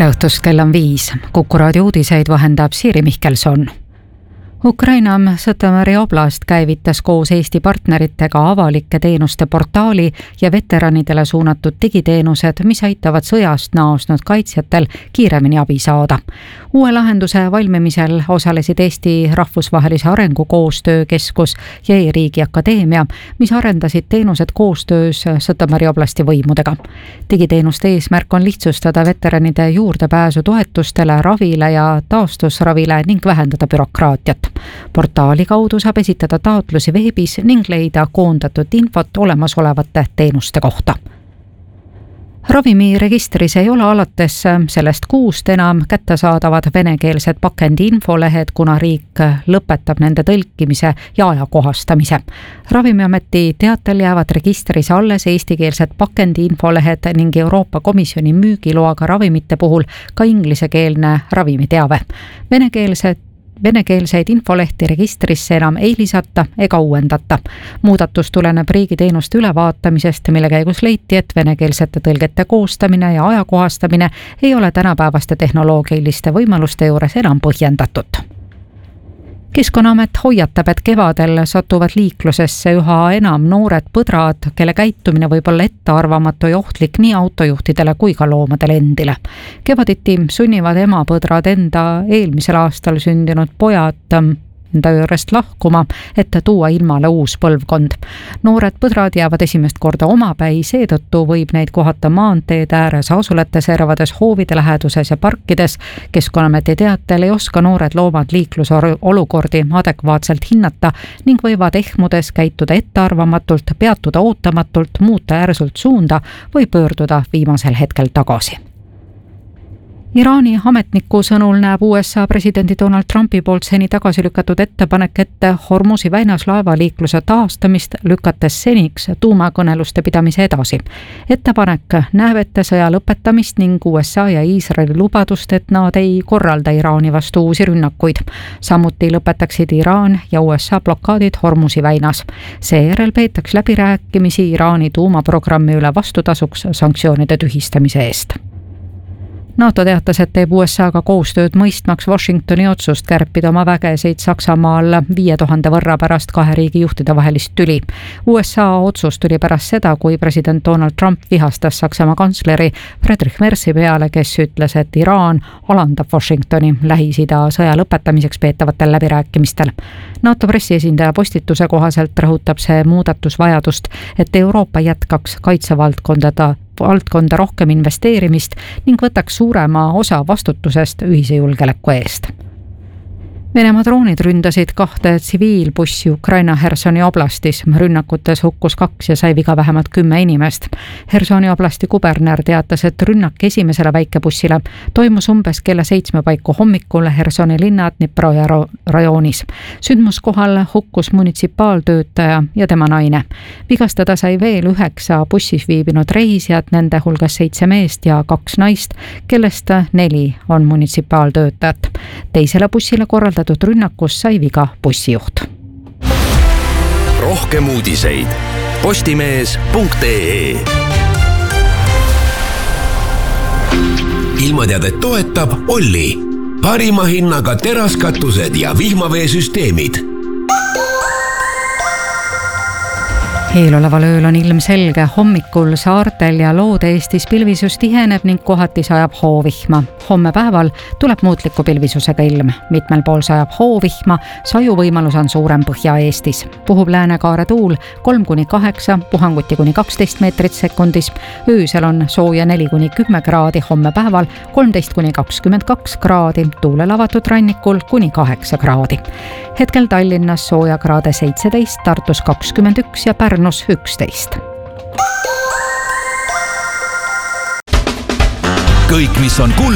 tere õhtust, kell on 5. Kuku raadio uudiseid vahendab Siiri Mihkelson. Ukraina Žõtomõri oblast käivitas koos Eesti partneritega avalike teenuste portaali ja veteranidele suunatud digiteenused, mis aitavad sõjast naasnud kaitsjatel kiiremini abi saada. Uue lahenduse valmimisel osalesid Eesti Rahvusvahelise Arengukoostöökeskus ja E-riigi Akadeemia, mis arendasid teenused koostöös Žõtomõri oblasti võimudega. Digiteenuste eesmärk on lihtsustada veteranide juurdepääsu toetustele, ravile ja taastusravile ning vähendada bürokraatiat. Portaali kaudu saab esitada taotlusi veebis ning leida koondatud infot olemasolevate teenuste kohta. Ravimiregistris ei ole alates sellest kuust enam kättesaadavad venekeelsed pakendi infolehed, kuna riik lõpetab nende tõlkimise ja ajakohastamise. Ravimiameti teatel jäävad registris alles eestikeelsed pakendi infolehed ning Euroopa Komisjoni müügiloaga ravimite puhul ka inglisekeelne ravimiteave. Venekeelseid infolehti registrisse enam ei lisata ega uuendata. Muudatus tuleneb riigiteenuste ülevaatamisest, mille käigus leiti, et venekeelsete tõlgete koostamine ja ajakohastamine ei ole tänapäevaste tehnoloogiliste võimaluste juures enam põhjendatud. Keskkonnaamet hoiatab, et kevadel satuvad liiklusesse üha enam noored põdrad, kelle käitumine võib olla ettearvamatu ja ohtlik nii autojuhtidele kui ka loomadele endile. Kevaditi sunnivad emapõdrad enda eelmisel aastal sündinud pojad enda juurest lahkuma, et tuua ilmale uus põlvkond. Noored põdrad jäävad esimest korda omapäi, seetõttu võib neid kohata maanteed ääres, asulate servades, hoovide läheduses ja parkides. Keskkonnaameti teatel ei oska noored loomad liiklusolukordi adekvaatselt hinnata ning võivad ehmudes käituda ettearvamatult, peatuda ootamatult, muuta järsult suunda või pöörduda viimasel hetkel tagasi. Iraani ametniku sõnul näeb USA presidendi Donald Trumpi poolt seni tagasi lükatud ettepanek ette Hormuzi väinas laevaliikluse taastamist, lükates seniks tuumakõneluste pidamise edasi. Ettepanek näeb ette sõja lõpetamist ning USA ja Iisraeli lubadust, et nad ei korralda Iraani vastu uusi rünnakuid. Samuti lõpetaksid Iraan ja USA blokaadid Hormuzi väinas. Seejärel peetaks läbirääkimisi Iraani tuumaprogrammi üle vastutasuks sanktsioonide tühistamise eest. NATO teatas, et teeb USA-ga koostööd mõistmaks Washingtoni otsust kärpida oma vägesid Saksamaal 5000 võrra pärast kahe riigi juhtide vahelist tüli. USA otsus tuli pärast seda, kui president Donald Trump vihastas Saksamaa kantsleri Friedrich Merzi peale, kes ütles, et Iraan alandab Washingtoni Lähis-Ida sõja lõpetamiseks peetavatel läbirääkimistel. NATO pressiesindaja postituse kohaselt rõhutab see muudatus vajadust, et Euroopa jätkaks kaitsevaldkonda rohkem investeerimist ning võtaks suurema osa vastutusest ühise julgeoleku eest. Venemaa droonid ründasid 2 tsiviilbussi Ukraina Hersoni oblastis. Rünnakutes hukkus 2 ja sai viga vähemalt 10 inimest. Hersoni oblasti kuberner teatas, et rünnak esimesele väikebussile toimus umbes kella 7 paiku hommikul Hersoni linna Dnipro rajoonis. Sündmuskohal hukkus munitsipaaltöötaja ja tema naine. Vigastada sai veel 9 bussis viibinud reisijat, nende hulgas 7 meest ja 2 naist, kellest 4 on munitsipaaltöötajad. Teisele bussile korraldatud rünnakus sai viga bussijuht. Rohkem uudiseid postimees.ee. Ilmateadet toetab Olli. Parima hinnaga teraskatused ja vihmaveesüsteemid. Eeloleval ööl on ilm selge, hommikul saartel ja Loode-Eestis pilvisus tiheneb ning kohati sajab hoovihma. Homme päeval tuleb muutliku pilvisusega ilm. Mitmel pool sajab hoovihma, sajuvõimalus on suurem Põhja-Eestis. Puhub läänekaare tuul 3-8, puhanguti kuni 12 meetrit sekundis. Öösel on sooja 4-10 kraadi, homme päeval 13-22 kraadi, tuulel avatud rannikul kuni 8 kraadi. Hetkel Tallinnas sooja kraade 17, Tartus 21 ja Pärnus 11. Kõik, mis on